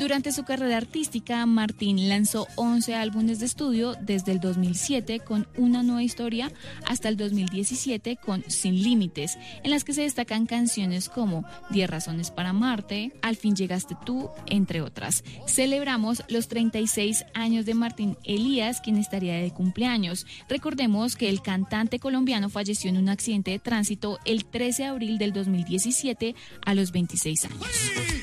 Durante su carrera artística, Martín lanzó 11 álbumes de estudio desde el 2007 con Una nueva historia hasta el 2017 con Sin límites, en las que se destacan canciones como 10 razones para amarte, Al fin llegaste tú, entre otras. Celebramos los 36 años de Martín Elías, quien estaría de cumpleaños. Recordemos que el cantante colombiano falleció en un accidente de tránsito el 13 de abril del 2017 a los 26 años.